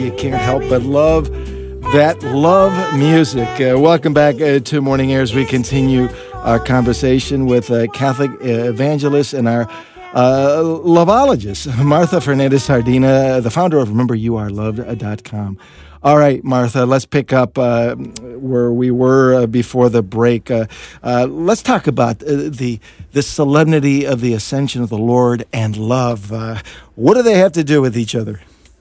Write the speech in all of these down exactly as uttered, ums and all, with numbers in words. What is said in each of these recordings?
You can't help but love that love music. Uh, welcome back uh, to Morning Air as we continue our conversation with uh, Catholic uh, evangelist and our uh, loveologist, Martha Fernandez-Sardina, the founder of remember you are loved dot com. All right, Martha, let's pick up uh, where we were uh, before the break. Uh, uh, let's talk about uh, the the solemnity of the ascension of the Lord and love. Uh, what do they have to do with each other?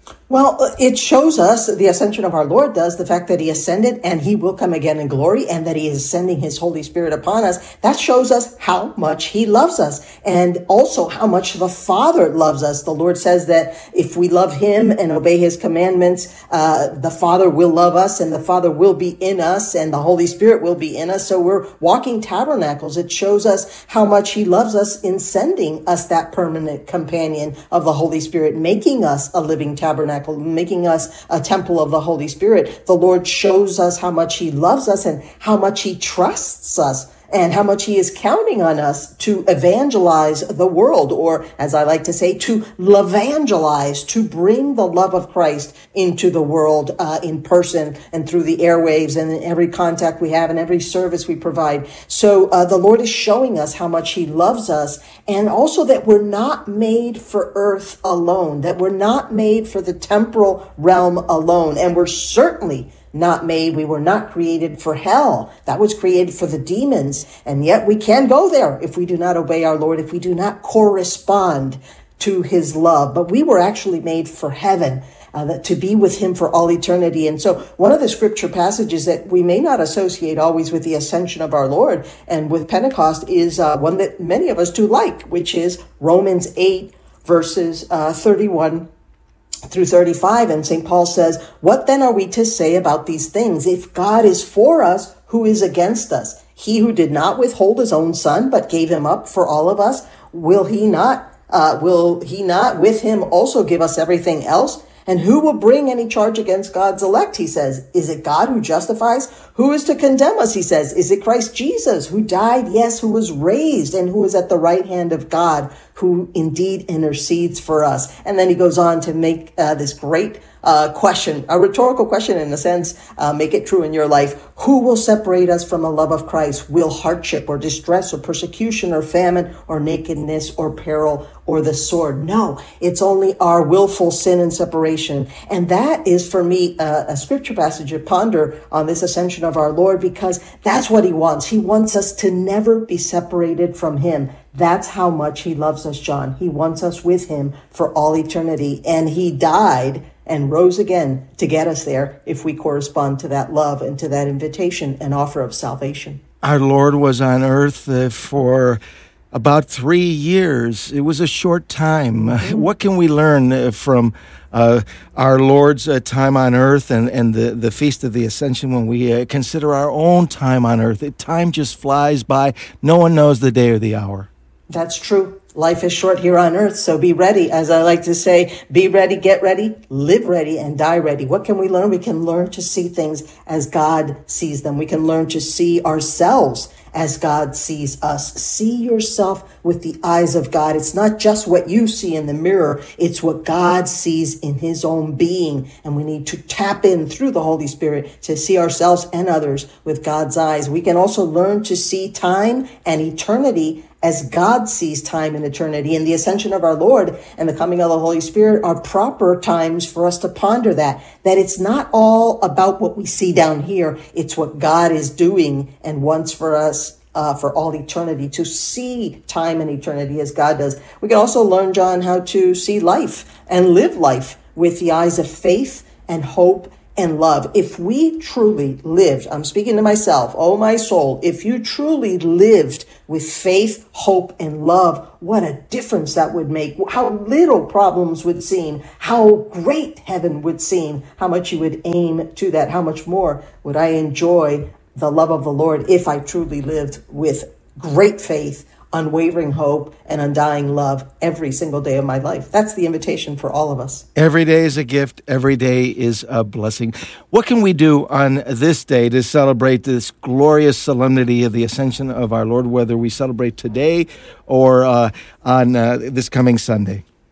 Well, it shows us, the ascension of our Lord does, the fact that he ascended and he will come again in glory and that he is sending his Holy Spirit upon us. That shows us how much he loves us and also how much the Father loves us. The Lord says that if we love him and obey his commandments, uh, the Father will love us and the Father will be in us and the Holy Spirit will be in us. So we're walking tabernacles. It shows us how much he loves us in sending us that permanent companion of the Holy Spirit, making us a living tabernacle, making us a temple of the Holy Spirit. The Lord shows us how much he loves us and how much he trusts us and how much he is counting on us to evangelize the world, or as I like to say, to levangelize, to bring the love of Christ into the world uh, in person and through the airwaves and in every contact we have and every service we provide. So uh, the Lord is showing us how much he loves us, and also that we're not made for earth alone, that we're not made for the temporal realm alone, and we're certainly not made. We were not created for hell. That was created for the demons. And yet we can go there if we do not obey our Lord, if we do not correspond to his love. But we were actually made for heaven, uh, that, to be with him for all eternity. And so one of the scripture passages that we may not associate always with the ascension of our Lord and with Pentecost is uh, one that many of us do like, which is Romans eight, verses uh, thirty-one through thirty-five. And Saint Paul says, what then are we to say about these things? If God is for us, who is against us? He who did not withhold his own son, but gave him up for all of us, will he not, uh, will he not with him also give us everything else? And who will bring any charge against God's elect? He says, is it God who justifies? Who is to condemn us? He says, is it Christ Jesus who died? Yes, who was raised and who is at the right hand of God, who indeed intercedes for us. And then he goes on to make uh, this great uh, question, a rhetorical question in a sense, uh, make it true in your life. Who will separate us from the love of Christ? Will hardship or distress or persecution or famine or nakedness or peril or the sword? No, it's only our willful sin and separation. And that is for me uh, a scripture passage to ponder on this ascension of our Lord, because that's what he wants. He wants us to never be separated from him. That's how much he loves us, John. He wants us with him for all eternity. And he died and rose again to get us there if we correspond to that love and to that invitation and offer of salvation. Our Lord was on earth uh, for about three years. It was a short time. Mm-hmm. What can we learn uh, from uh, our Lord's uh, time on earth and, and the, the Feast of the Ascension when we uh, consider our own time on earth? It, time just flies by. No one knows the day or the hour. That's true. Life is short here on earth, so be ready. As I like to say, be ready, get ready, live ready, and die ready. What can we learn? We can learn to see things as God sees them. We can learn to see ourselves as God sees us. See yourself with the eyes of God. It's not just what you see in the mirror. It's what God sees in his own being. And we need to tap in through the Holy Spirit to see ourselves and others with God's eyes. We can also learn to see time and eternity as God sees time and eternity. And the ascension of our Lord and the coming of the Holy Spirit are proper times for us to ponder that, that it's not all about what we see down here. It's what God is doing and wants for us uh, for all eternity, to see time and eternity as God does. We can also learn, John, how to see life and live life with the eyes of faith and hope and love. If we truly lived, I'm speaking to myself, oh my soul, if you truly lived with faith, hope, and love, what a difference that would make. How little problems would seem, how great heaven would seem, how much you would aim to that, how much more would I enjoy the love of the Lord if I truly lived with great faith, unwavering hope, and undying love every single day of my life. That's the invitation for all of us. Every day is a gift. Every day is a blessing. What can we do on this day to celebrate this glorious solemnity of the ascension of our Lord, whether we celebrate today or uh, on uh, this coming Sunday?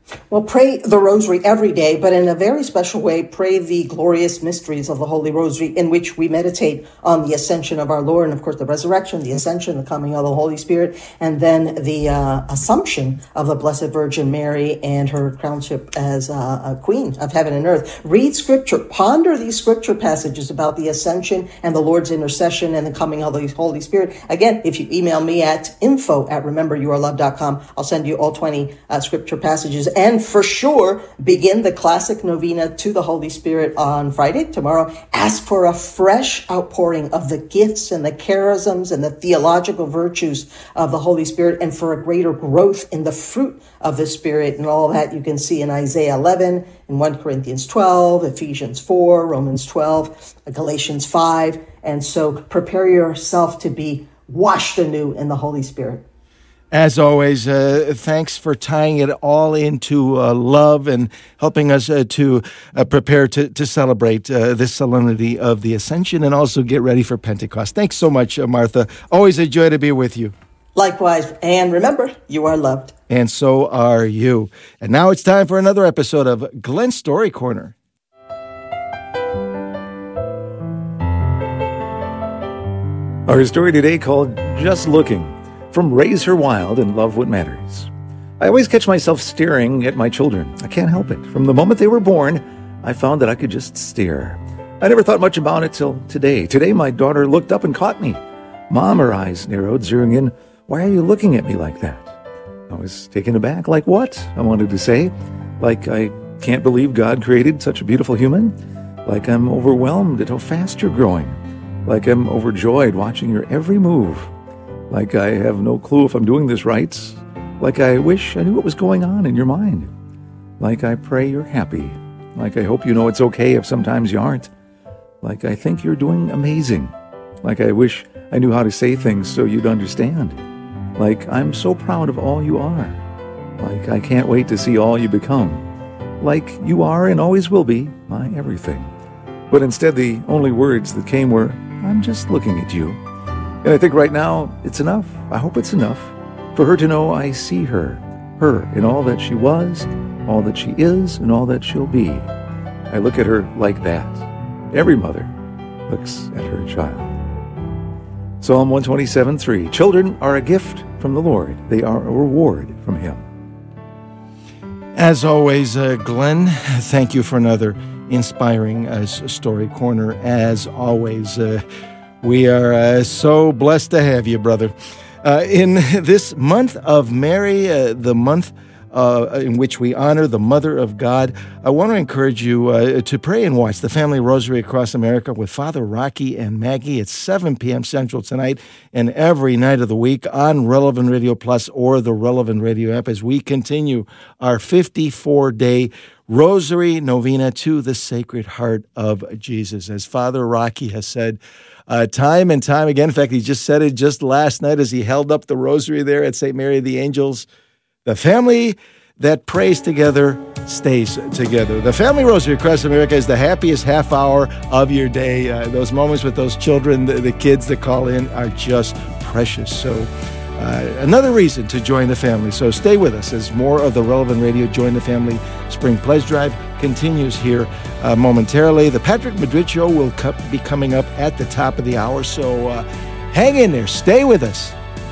Well, pray the rosary every day, but in a very special way, pray the glorious mysteries of the Holy Rosary, in which we meditate on the ascension of our Lord, and of course the resurrection, the ascension, the coming of the Holy Spirit, and then the uh, assumption of the Blessed Virgin Mary and her crownship as uh, a Queen of heaven and earth. Read Scripture, ponder these Scripture passages about the ascension and the Lord's intercession and the coming of the Holy Spirit. Again, if you email me at info at remember you are loved dot com, I'll send you all twenty uh, Scripture passages. And for sure, begin the classic novena to the Holy Spirit on Friday, tomorrow. Ask for a fresh outpouring of the gifts and the charisms and the theological virtues of the Holy Spirit, and for a greater growth in the fruit of the Spirit. And all that you can see in Isaiah eleven, in First Corinthians twelve, Ephesians four, Romans twelve, Galatians five. And so prepare yourself to be washed anew in the Holy Spirit. As always, uh, thanks for tying it all into uh, love and helping us uh, to uh, prepare to, to celebrate uh, this solemnity of the Ascension and also get ready for Pentecost. Thanks so much, uh, Martha. Always a joy to be with you. Likewise. And remember, you are loved. And so are you. And now it's time for another episode of Glenn's Story Corner. Our story today called Just Looking, from Raise Her Wild and Love What Matters. I always catch myself staring at my children. I can't help it. From the moment they were born, I found that I could just stare. I never thought much about it till today. Today, my daughter looked up and caught me. Mom, her eyes narrowed, zeroing in. Why are you looking at me like that? I was taken aback. Like what? I wanted to say. Like I can't believe God created such a beautiful human. Like I'm overwhelmed at how fast you're growing. Like I'm overjoyed watching your every move. Like I have no clue if I'm doing this right. Like I wish I knew what was going on in your mind. Like I pray you're happy. Like I hope you know it's okay if sometimes you aren't. Like I think you're doing amazing. Like I wish I knew how to say things so you'd understand. Like I'm so proud of all you are. Like I can't wait to see all you become. Like you are and always will be my everything. But instead the only words that came were, I'm just looking at you. And I think right now, it's enough. I hope it's enough for her to know I see her, her in all that she was, all that she is, and all that she'll be. I look at her like that. Every mother looks at her child. Psalm one twenty-seven, three. Children are a gift from the Lord. They are a reward from Him. As always, uh, Glenn, thank you for another inspiring uh, story corner. As always, uh, We are uh, so blessed to have you, brother. Uh, in this month of Mary, uh, the month uh, in which we honor the Mother of God, I want to encourage you uh, to pray and watch the Family Rosary Across America with Father Rocky and Maggie at seven p.m. Central tonight and every night of the week on Relevant Radio Plus or the Relevant Radio app as we continue our fifty-four day Rosary Novena to the Sacred Heart of Jesus. As Father Rocky has said, Uh, time and time again. In fact, he just said it just last night as he held up the rosary there at Saint Mary of the Angels. The family that prays together stays together. The Family Rosary Across America is the happiest half hour of your day. Uh, those moments with those children, the, the kids that call in are just precious. So uh, another reason to join the family. So stay with us as more of the Relevant Radio Join the Family Spring Pledge Drive continues here uh, momentarily. The Patrick Madrid Show will co- be coming up at the top of the hour, so uh, hang in there. Stay with us.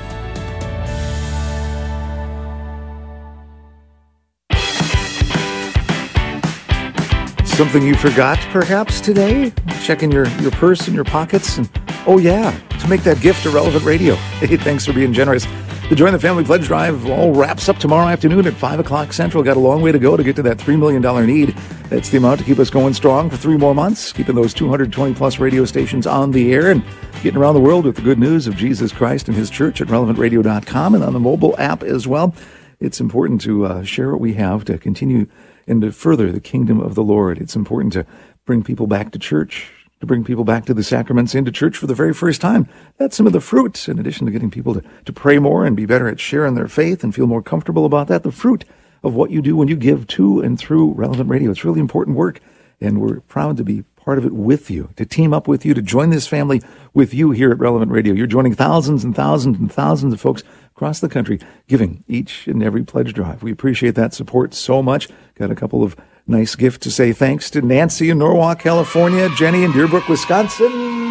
Something you forgot, perhaps, today? Checking your, your purse and your pockets. And oh, yeah, to make that gift to Relevant Radio. Hey, thanks for being generous. The Join the Family Pledge Drive all wraps up tomorrow afternoon at five o'clock Central. Got a long way to go to get to that three million dollars need. That's the amount to keep us going strong for three more months, keeping those two hundred twenty plus radio stations on the air and getting around the world with the good news of Jesus Christ and His church at relevant radio dot com and on the mobile app as well. It's important to uh, share what we have to continue and to further the kingdom of the Lord. It's important to bring people back to church, to bring people back to the sacraments, into church for the very first time. That's some of the fruit, in addition to getting people to, to pray more and be better at sharing their faith and feel more comfortable about that. The fruit of what you do when you give to and through Relevant Radio. It's really important work, and we're proud to be part of it with you, to team up with you, to join this family with you here at Relevant Radio. You're joining thousands and thousands and thousands of folks across the country giving each and every pledge drive. We appreciate that support so much. Got a couple of nice gifts to say thanks to Nancy in Norwalk, California, Jenny in Deerbrook, Wisconsin.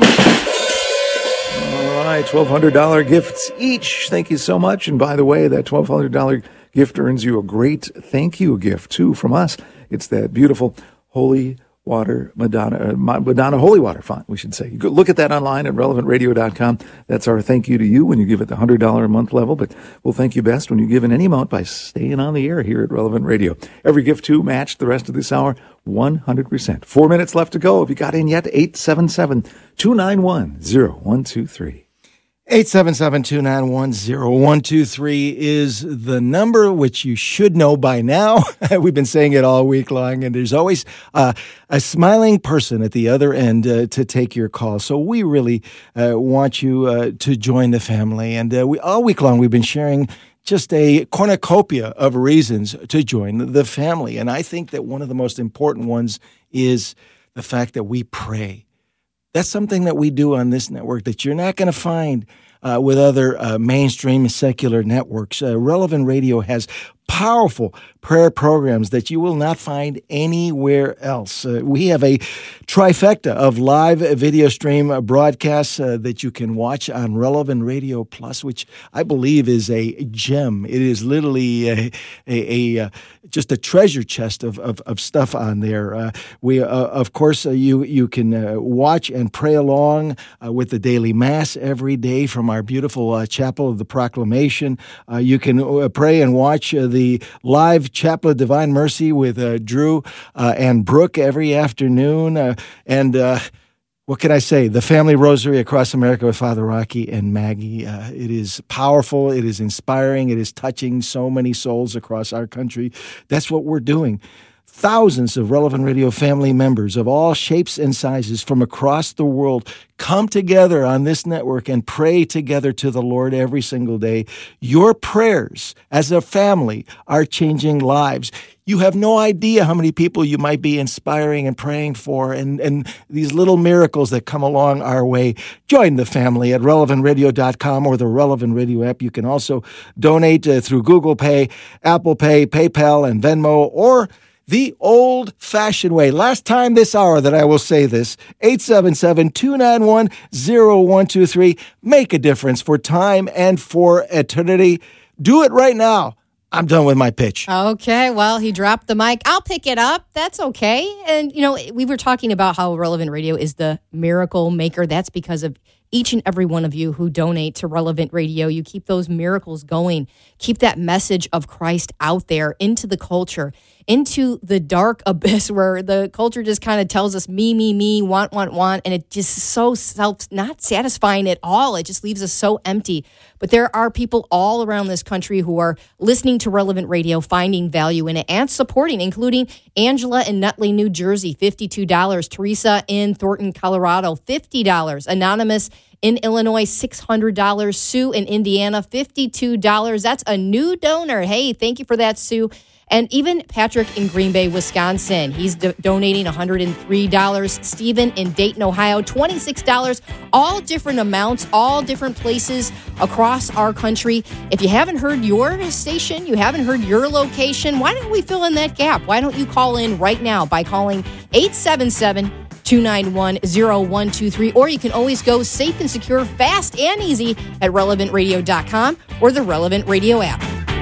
All right, twelve hundred dollars gifts each. Thank you so much. And by the way, that twelve hundred dollars gift earns you a great thank you gift, too, from us. It's that beautiful Holy Water Madonna, uh, Madonna Holy Water font, we should say. You go look at that online at relevant radio dot com. That's our thank you to you when you give at the one hundred dollars a month level, but we'll thank you best when you give in any amount by staying on the air here at Relevant Radio. Every gift, too, matched the rest of this hour, one hundred percent. Four minutes left to go. If you got in yet, eight seven seven, two nine one, zero one two three. eight seven seven, two nine one, zero one two three is the number, which you should know by now. We've been saying it all week long, and there's always uh, a smiling person at the other end uh, to take your call. So we really uh, want you uh, to join the family. And uh, we all week long we've been sharing just a cornucopia of reasons to join the family. And I think that one of the most important ones is the fact that we pray. That's something that we do on this network that you're not going to find uh, with other uh, mainstream secular networks. Uh, Relevant Radio has powerful prayer programs that you will not find anywhere else. Uh, we have a trifecta of live video stream broadcasts uh, that you can watch on Relevant Radio Plus, which I believe is a gem. It is literally a, a, a uh, just a treasure chest of, of, of stuff on there. Uh, we, uh, of course, uh, you you can uh, watch and pray along uh, with the daily mass every day from our beautiful uh, Chapel of the Proclamation. Uh, you can uh, pray and watch uh, the live Chapel of Divine Mercy with uh, Drew uh, and Brooke every afternoon. Uh, and uh, what can I say? The Family Rosary Across America with Father Rocky and Maggie. Uh, it is powerful. It is inspiring. It is touching so many souls across our country. That's what we're doing. Thousands of Relevant Radio family members of all shapes and sizes from across the world come together on this network and pray together to the Lord every single day. Your prayers as a family are changing lives. You have no idea how many people you might be inspiring and praying for, and, and these little miracles that come along our way. Join the family at relevant radio dot com or the Relevant Radio app. You can also donate uh, through Google Pay, Apple Pay, PayPal, and Venmo, or the old-fashioned way. Last time this hour that I will say this, eight seven seven, two nine one, zero one two three. Make a difference for time and for eternity. Do it right now. I'm done with my pitch. Okay, well, he dropped the mic. I'll pick it up. That's okay. And, you know, we were talking about how Relevant Radio is the miracle maker. That's because of each and every one of you who donate to Relevant Radio. You keep those miracles going. Keep that message of Christ out there into the culture, into the dark abyss where the culture just kind of tells us me, me, me, want, want, want, and it just so self not satisfying at all. It just leaves us so empty. But there are people all around this country who are listening to Relevant Radio, finding value in it, and supporting, including Angela in Nutley, New Jersey, fifty-two dollars. Teresa in Thornton, Colorado, fifty dollars. Anonymous in Illinois, six hundred dollars. Sue in Indiana, fifty-two dollars. That's a new donor. Hey, thank you for that, Sue. And even Patrick in Green Bay, Wisconsin, he's do- donating one hundred three dollars. Stephen in Dayton, Ohio, twenty-six dollars. All different amounts, all different places across our country. If you haven't heard your station, you haven't heard your location, why don't we fill in that gap? Why don't you call in right now by calling eight seven seven, two nine one, zero one two three, or you can always go safe and secure, fast and easy at relevant radio dot com or the Relevant Radio app.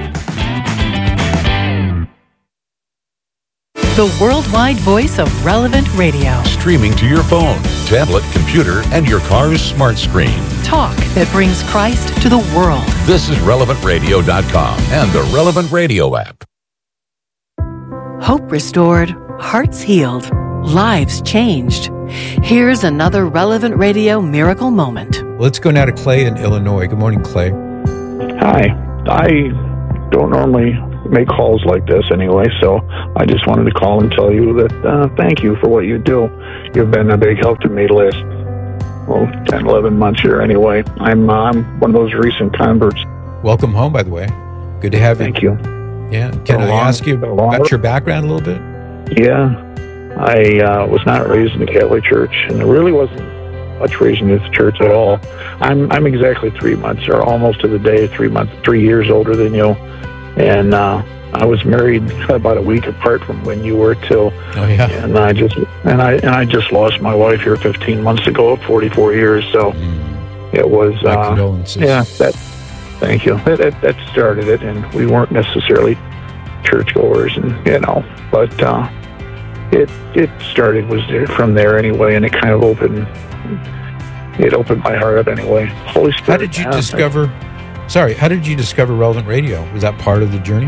The worldwide voice of Relevant Radio. Streaming to your phone, tablet, computer, and your car's smart screen. Talk that brings Christ to the world. This is relevant radio dot com and the Relevant Radio app. Hope restored, hearts healed, lives changed. Here's another Relevant Radio miracle moment. Let's go now to Clay in Illinois. Good morning, Clay. Hi. I don't normally make calls like this anyway, so I just wanted to call and tell you that uh, thank you for what you do. You've been a big help to me the last, well, ten, eleven months here anyway. I'm, uh, I'm one of those recent converts. Welcome home, by the way. Good to have you. Thank you. Yeah. Can I long, ask you about your background a little bit? Yeah. I uh, was not raised in the Catholic Church, and there really wasn't much raised in the church at all. I'm I'm exactly three months, or almost to the day, three months, three years older than you, and uh, I was married about a week apart from when you were, too. Oh yeah. And I just and I and I just lost my wife here fifteen months ago, forty-four years. So mm. it was. My uh, condolences. Yeah. That. Thank you. That, that that started it, and we weren't necessarily churchgoers, and you know, but uh, it it started was from there anyway, and it kind of opened. It opened my heart up anyway. Holy Spirit. How did you discover? Sorry, how did you discover Relevant Radio? Was that part of the journey?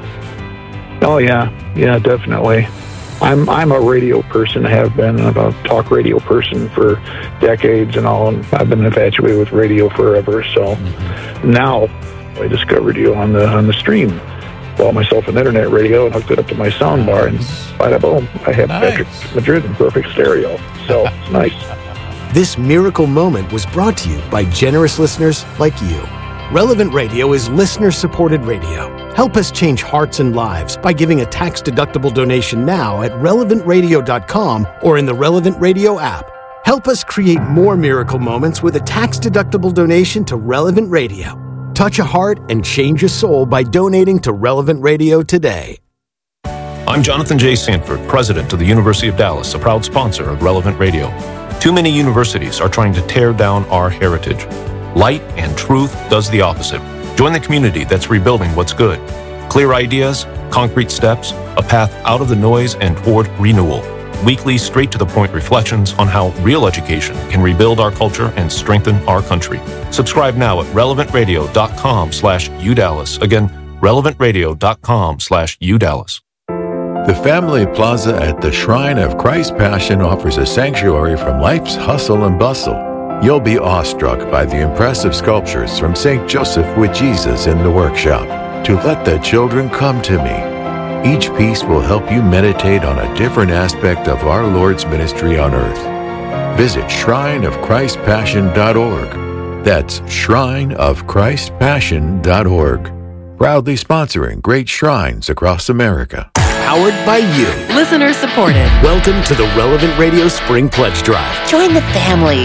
Oh yeah, yeah, definitely. I'm I'm a radio person, have been a talk radio person for decades and all, and I've been infatuated with radio forever. So mm-hmm. now I discovered you on the on the stream. Bought myself an internet radio and hooked it up to my sound bar, and bada boom, I have nice. Patrick Madrid in perfect stereo. So it's nice. This miracle moment was brought to you by generous listeners like you. Relevant Radio is listener-supported radio. Help us change hearts and lives by giving a tax-deductible donation now at relevant radio dot com or in the Relevant Radio app. Help us create more miracle moments with a tax-deductible donation to Relevant Radio. Touch a heart and change a soul by donating to Relevant Radio today. I'm Jonathan J. Sanford, president of the University of Dallas, a proud sponsor of Relevant Radio. Too many universities are trying to tear down our heritage. Light and truth does the opposite. Join the community that's rebuilding what's good. Clear ideas, concrete steps, a path out of the noise and toward renewal. Weekly, straight-to-the-point reflections on how real education can rebuild our culture and strengthen our country. Subscribe now at relevant radio dot com slash U Dallas. Again, relevant radio dot com slash U Dallas. The Family Plaza at the Shrine of Christ's Passion offers a sanctuary from life's hustle and bustle. You'll be awestruck by the impressive sculptures from Saint Joseph with Jesus in the workshop, To Let the Children Come to Me. Each piece will help you meditate on a different aspect of our Lord's ministry on earth. Visit shrine of christ passion dot org. That's shrine of christ passion dot org. Proudly sponsoring great shrines across America. Powered by you. Listener supported. Welcome to the Relevant Radio Spring Pledge Drive. Join the family.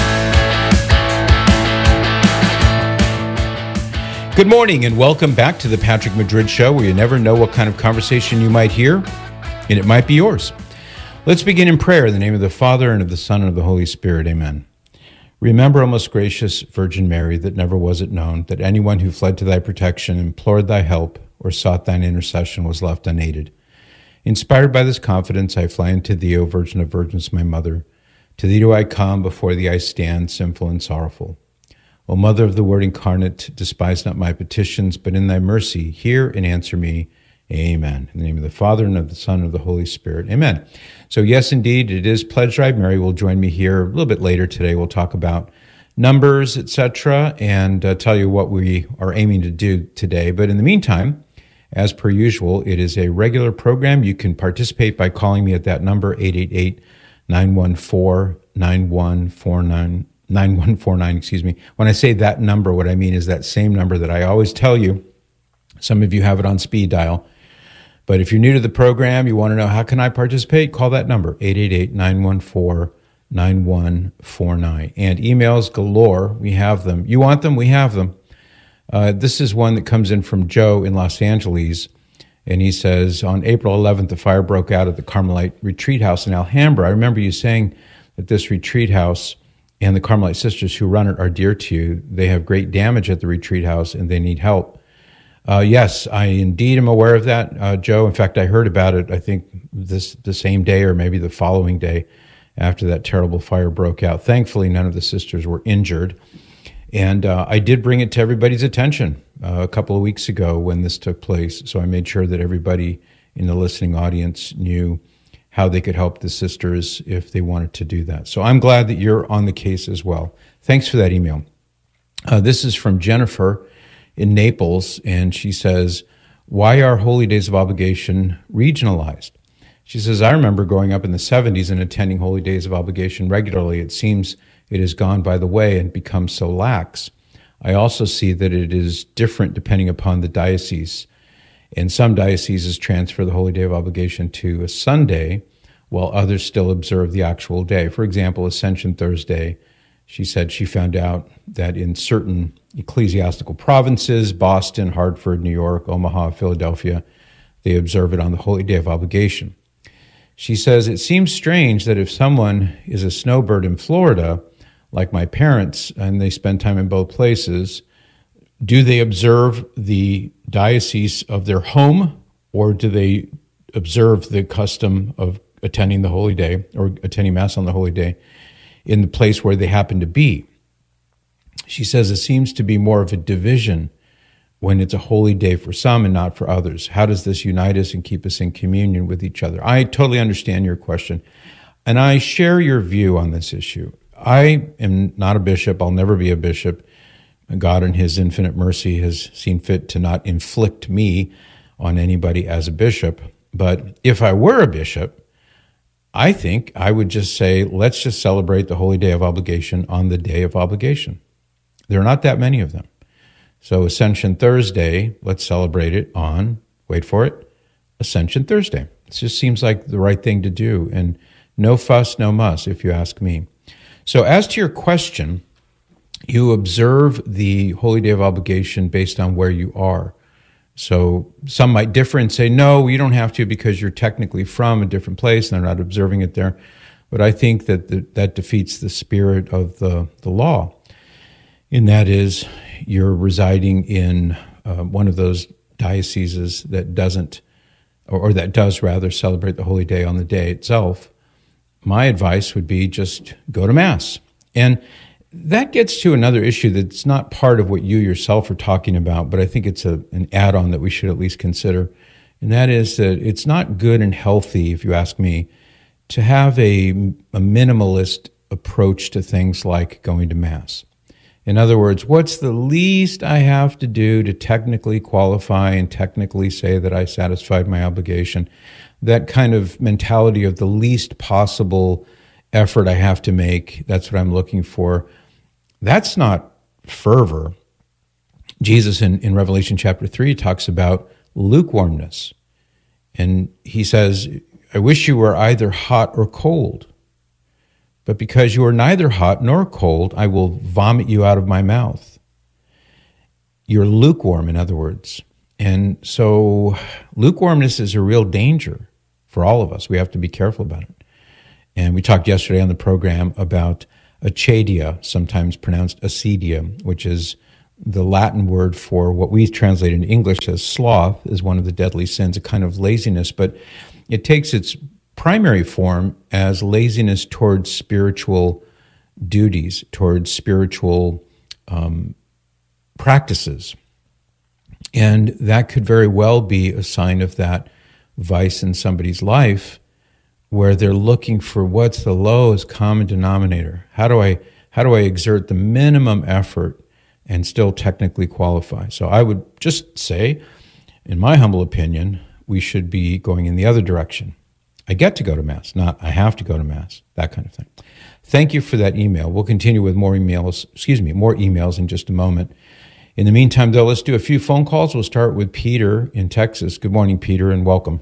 Good morning and welcome back to the Patrick Madrid Show, where you never know what kind of conversation you might hear, and it might be yours. Let's begin in prayer in the name of the Father, and of the Son, and of the Holy Spirit. Amen. Remember, O most gracious Virgin Mary, that never was it known that anyone who fled to thy protection, implored thy help, or sought thine intercession was left unaided. Inspired by this confidence, I fly unto thee, O Virgin of Virgins, my mother. To thee do I come, before thee I stand, sinful and sorrowful. O Mother of the Word incarnate, despise not my petitions, but in thy mercy hear and answer me. Amen. In the name of the Father, and of the Son, and of the Holy Spirit. Amen. So yes, indeed, it is Pledge Drive. Mary will join me here a little bit later today. We'll talk about numbers, et cetera, and uh, tell you what we are aiming to do today. But in the meantime, as per usual, it is a regular program. You can participate by calling me at that number, eight eight eight, nine one four, nine one four nine. nine one four nine, excuse me. When I say that number, what I mean is that same number that I always tell you. Some of you have it on speed dial. But if you're new to the program, you want to know how can I participate, call that number, eight eight eight, nine one four, nine one four nine. And emails galore, we have them. You want them, we have them. Uh, this is one that comes in from Joe in Los Angeles. And he says, on April eleventh, the fire broke out at the Carmelite Retreat House in Alhambra. I remember you saying that this retreat house and the Carmelite sisters who run it are dear to you. They have great damage at the retreat house, and they need help. Uh, yes, I indeed am aware of that, uh, Joe. In fact, I heard about it, I think, this the same day or maybe the following day after that terrible fire broke out. Thankfully, none of the sisters were injured. And uh, I did bring it to everybody's attention uh, a couple of weeks ago when this took place. So I made sure that everybody in the listening audience knew how they could help the sisters if they wanted to do that. So I'm glad that you're on the case as well. Thanks for that email. Uh, this is from Jennifer in Naples, and she says, why are Holy Days of Obligation regionalized? She says, I remember growing up in the seventies and attending Holy Days of Obligation regularly. It seems it has gone by the way and become so lax. I also see that it is different depending upon the diocese. In some dioceses transfer the Holy Day of Obligation to a Sunday, while others still observe the actual day. For example, Ascension Thursday, she said she found out that in certain ecclesiastical provinces, Boston, Hartford, New York, Omaha, Philadelphia, they observe it on the holy day of obligation. She says, it seems strange that if someone is a snowbird in Florida, like my parents, and they spend time in both places, do they observe the diocese of their home, or do they observe the custom of attending the holy day or attending Mass on the holy day in the place where they happen to be? She says it seems to be more of a division when it's a holy day for some and not for others. How does this unite us and keep us in communion with each other? I totally understand your question, and I share your view on this issue. I am not a bishop. I'll never be a bishop. God in his infinite mercy has seen fit to not inflict me on anybody as a bishop. But if I were a bishop, I think I would just say, let's just celebrate the holy day of obligation on the day of obligation. There are not that many of them. So Ascension Thursday, let's celebrate it on, wait for it, Ascension Thursday. It just seems like the right thing to do. And no fuss, no muss, if you ask me. So as to your question, you observe the holy day of obligation based on where you are. So some might differ and say, no, you don't have to because you're technically from a different place and they're not observing it there. But I think that the, that defeats the spirit of the, the law. And that is, you're residing in uh, one of those dioceses that doesn't, or, or that does rather, celebrate the holy day on the day itself. My advice would be just go to Mass. And that gets to another issue that's not part of what you yourself are talking about, but I think it's a, an add-on that we should at least consider. And that is that it's not good and healthy, if you ask me, to have a, a minimalist approach to things like going to Mass. In other words, what's the least I have to do to technically qualify and technically say that I satisfied my obligation? That kind of mentality of the least possible effort I have to make, that's what I'm looking for. That's not fervor. Jesus in, in Revelation chapter three talks about lukewarmness. And he says, I wish you were either hot or cold. But because you are neither hot nor cold, I will vomit you out of my mouth. You're lukewarm, in other words. And so lukewarmness is a real danger for all of us. We have to be careful about it. And we talked yesterday on the program about acedia, sometimes pronounced acedia, which is the Latin word for what we translate into English as sloth, is one of the deadly sins, a kind of laziness. But it takes its primary form as laziness towards spiritual duties, towards spiritual um, practices. And that could very well be a sign of that vice in somebody's life, where they're looking for what's the lowest common denominator. How do I how do I exert the minimum effort and still technically qualify? So I would just say, in my humble opinion, we should be going in the other direction. I get to go to Mass, not I have to go to Mass, that kind of thing. Thank you for that email. We'll continue with more emails, excuse me, more emails in just a moment. In the meantime, though, let's do a few phone calls. We'll start with Peter in Texas. Good morning, Peter, and welcome.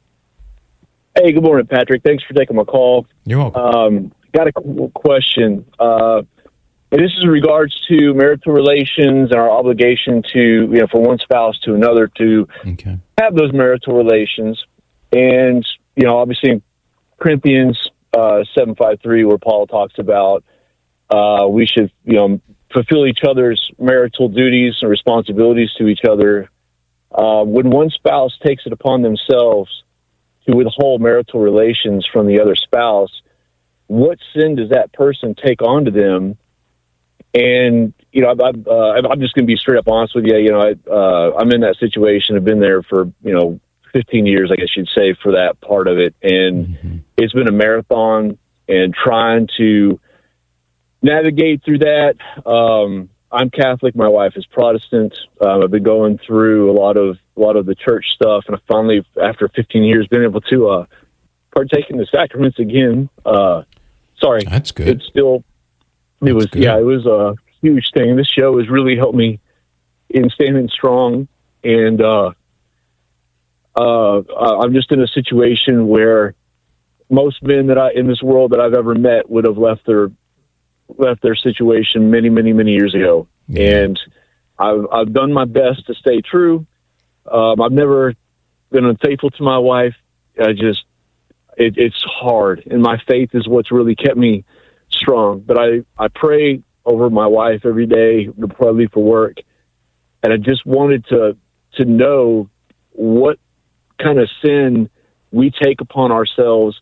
Hey, good morning, Patrick. Thanks for taking my call. You're welcome. Um, got a question. Uh, and this is in regards to marital relations and our obligation to, you know, for one spouse to another to okay. have those marital relations. And, you know, obviously in Corinthians uh, seven five three, where Paul talks about uh, we should, you know, fulfill each other's marital duties and responsibilities to each other. Uh, when one spouse takes it upon themselves to withhold marital relations from the other spouse, what sin does that person take onto them? And, you know, I, I, uh, I'm just going to be straight up honest with you. You know, I, uh, I'm in that situation. I've been there for, you know, fifteen years, I guess you'd say, for that part of it. And mm-hmm. it's been a marathon, and trying to navigate through that. Um, I'm Catholic. My wife is Protestant. Um, I've been going through a lot of a lot of the church stuff, and I finally, after fifteen years, been able to uh, partake in the sacraments again. Uh, sorry, that's good. It's still, it that's was good. yeah, it was a huge thing. This show has really helped me in standing strong, and uh, uh, I'm just in a situation where most men that I in this world that I've ever met would have left their left their situation many, many, many years ago. Yeah. And I've I've done my best to stay true. Um, I've never been unfaithful to my wife. I just it, it's hard, and my faith is what's really kept me strong. But I I pray over my wife every day before I leave for work, and I just wanted to to know what kind of sin we take upon ourselves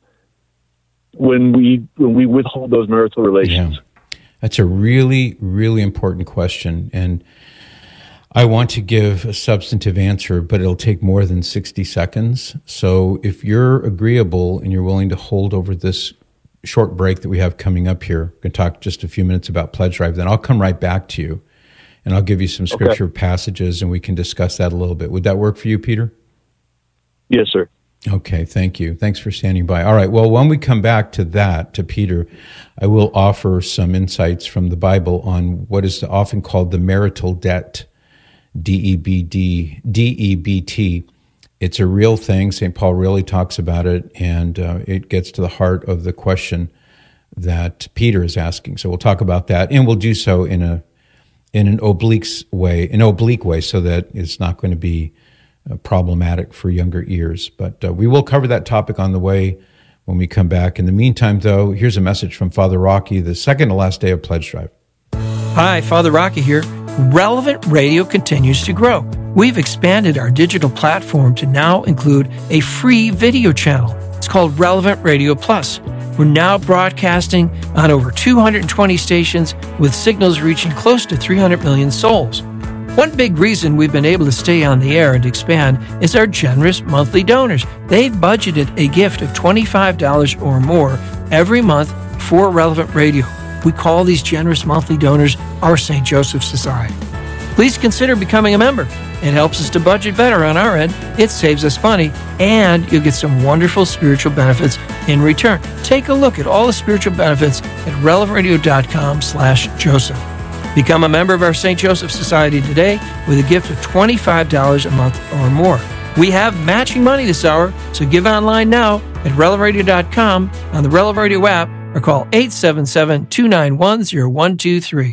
when we when we withhold those marital relations. Yeah. That's a really, really important question, and I want to give a substantive answer, but it'll take more than sixty seconds. So if you're agreeable and you're willing to hold over this short break that we have coming up here, we're going to talk just a few minutes about Pledge Drive, then I'll come right back to you, and I'll give you some scripture okay. passages, and we can discuss that a little bit. Would that work for you, Peter? Yes, sir. Okay, thank you. Thanks for standing by. All right, well, when we come back to that, to Peter, I will offer some insights from the Bible on what is often called the marital debt, D E B D, D E B T. It's a real thing. Saint Paul really talks about it, and uh, it gets to the heart of the question that Peter is asking. So we'll talk about that, and we'll do so in a in an oblique way, an oblique way, so that it's not going to be uh, problematic for younger ears. But uh, we will cover that topic on the way when we come back. In the meantime, though, here's a message from Father Rocky, the second to last day of Pledge Drive. Hi, Father Rocky here. Relevant Radio continues to grow. We've expanded our digital platform to now include a free video channel. It's called Relevant Radio Plus. We're now broadcasting on over two hundred twenty stations with signals reaching close to three hundred million souls. One big reason we've been able to stay on the air and expand is our generous monthly donors. They've budgeted a gift of twenty-five dollars or more every month for Relevant Radio. We call these generous monthly donors our Saint Joseph Society. Please consider becoming a member. It helps us to budget better on our end, it saves us money, and you'll get some wonderful spiritual benefits in return. Take a look at all the spiritual benefits at relevant radio dot com slash Joseph. Become a member of our Saint Joseph Society today with a gift of twenty-five dollars a month or more. We have matching money this hour, so give online now at relevant radio dot com, on the Relevant Radio app, or call eight seven seven, two nine one, zero one two three.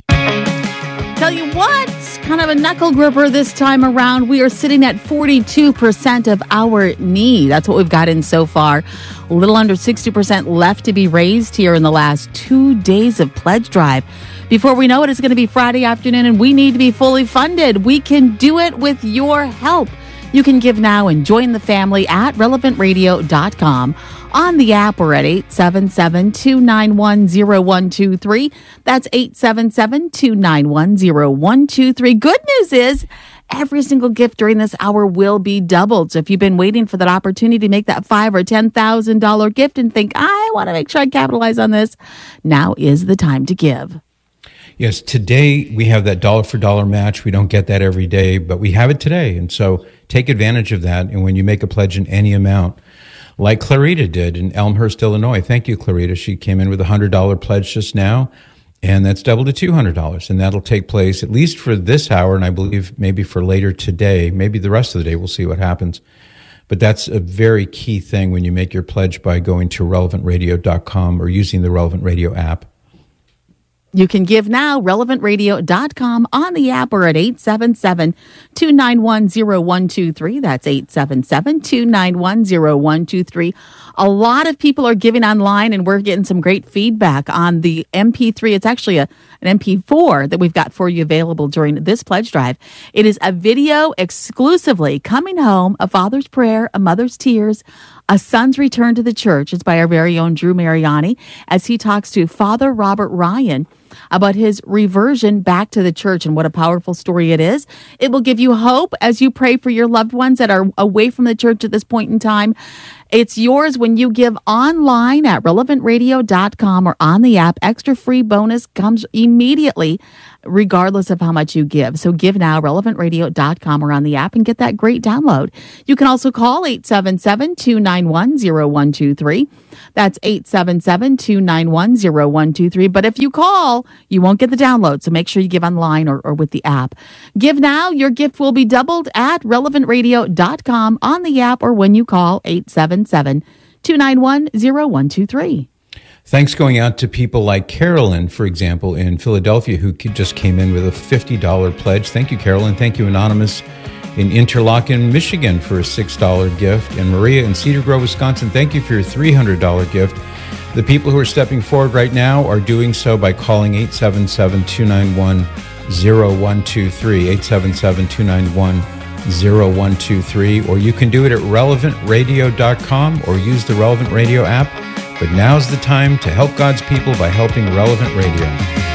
Tell you what, kind of a knuckle gripper this time around. We are sitting at forty-two percent of our need. That's what we've gotten so far. A little under sixty percent left to be raised here in the last two days of Pledge Drive. Before we know it, it's going to be Friday afternoon, and we need to be fully funded. We can do it with your help. You can give now and join the family at relevant radio dot com. On the app, we're at eight seven seven, two nine one, zero one two three. That's eight seven seven, two nine one, zero one two three. Good news is every single gift during this hour will be doubled. So if you've been waiting for that opportunity to make that five thousand dollars or ten thousand dollars gift and think, I want to make sure I capitalize on this, now is the time to give. Yes, today we have that dollar for dollar match. We don't get that every day, but we have it today. And so take advantage of that. And when you make a pledge in any amount, like Clarita did in Elmhurst, Illinois. Thank you, Clarita. She came in with a one hundred dollars pledge just now, and that's doubled to two hundred dollars. And that'll take place at least for this hour, and I believe maybe for later today, maybe the rest of the day. We'll see what happens. But that's a very key thing when you make your pledge by going to relevant radio dot com or using the Relevant Radio app. You can give now, relevant radio dot com, on the app, or at eight seven seven, two nine one, zero one two three. That's eight seven seven, two nine one, zero one two three. A lot of people are giving online, and we're getting some great feedback on the M P three. It's actually a, an M P four that we've got for you available during this pledge drive. It is a video exclusively coming home, a father's prayer, a mother's tears, a son's return to the church. It's by our very own Drew Mariani as he talks to Father Robert Ryan about his reversion back to the church, and what a powerful story it is. It will give you hope as you pray for your loved ones that are away from the church at this point in time. It's yours when you give online at relevant radio dot com or on the app. Extra free bonus comes immediately, regardless of how much you give. So give now, relevant radio dot com or on the app, and get that great download. You can also call eight seven seven, two nine one, zero one two three. That's eight seven seven, two nine one, zero one two three. But if you call, you won't get the download, so make sure you give online or, or with the app. Give now, your gift will be doubled at relevant radio dot com, on the app, or when you call eight seven seven, two nine one, zero one two three. Thanks going out to people like Carolyn, for example, in Philadelphia, who just came in with a fifty dollars pledge. Thank you, Carolyn. Thank you, Anonymous, in Interlochen, Michigan, for a six dollars gift. And Maria in Cedar Grove, Wisconsin, thank you for your three hundred dollars gift. The people who are stepping forward right now are doing so by calling eight seven seven, two nine one, zero one two three, eight seven seven, two nine one, zero one two three, or you can do it at relevant radio dot com or use the Relevant Radio app. But now's the time to help God's people by helping Relevant Radio.